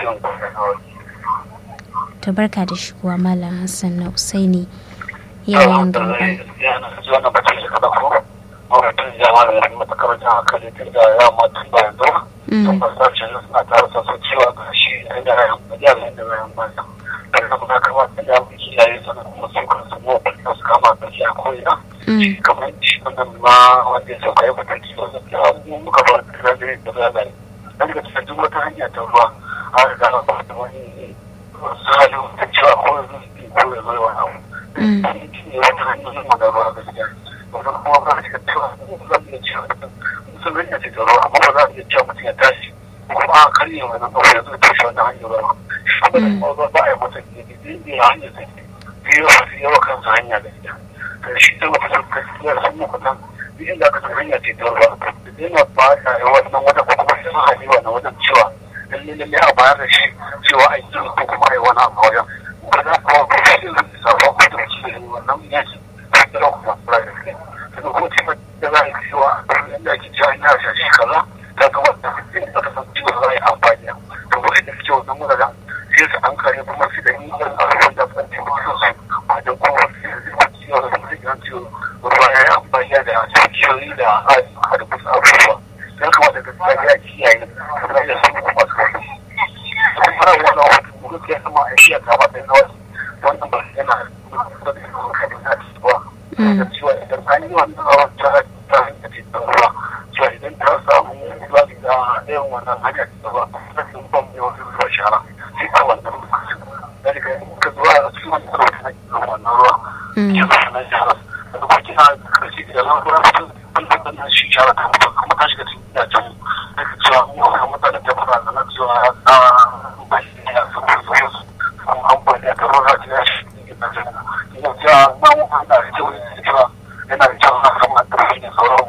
to barka da shigowa Malam Hassan na Usaini yayin da kamar shi wannan ma wanda ya sauka ya mataki wasu muka ba da zane da zane dan daga cikin duk wata hanya ta ruwa a riga na ba da wani halin ta cewa ko zai ko ya zo wani abu ne wata hanyar ma da ruwa gaskiya wanda kuma ba a cikin cewa za a iya cewa sun hanya ce da ruwa amma ba za a iya cewa mutum ya tashi kuma a karye wani abu ya zo ta shi wannan hanyar ruwa shi ba a yi masa ne hanyar zai yawa kansa hanya gaskiya shi ta wata gaskiya sun makwatan duk inda aka san hanya ce ta ruwa da yana ba ta yi wannan wata ko kuma sun hali wannan wajen cewa lalle a bayar da shi cewa a yi ko kuma a yi wani abu wajen ba za a kawo shi da sabon kudin shi wannan ya ce da ra kuma fura da kai da kuma ce da za a yi cewa inda ake cewa ina shi kaza ta ga wannan inda aka san cewa za a yi amfani da to ba inda suke wannan wajen sai su an kare kuma su da yi yan abubuwan da ban ce mutum su a da kuma ruwa ya yi amfani da cikiyoyi da a da kusa abubuwa don kamata gaskiya ya kiyaye kamar da su kuma su kawai sun fara wannan hukumar ya sama a iya kama da nawa wannan ba yana da kadin na cewa da cewa idan an yi wannan awon ta hanyar ce ta ruwa cewa idan ta samu zuwa da ɗayan wannan hanyar ta ruwa ta sun ban mai wasu ruwa shara sai a wannan lokacin da daga ka zuwa a cikin wannan ruwa ya zama na shara da kuma kina karshe da zama kuma sun na shi shara ta kuma ta shiga cikin gidajen da ka cewa mu a mutane ta fara da na cewa a bashi ne a saboda su an amfani da karo da ya shi gidajen ina cewa na mu an da ita wani cewa yana da cewa na kama da hanyar sauran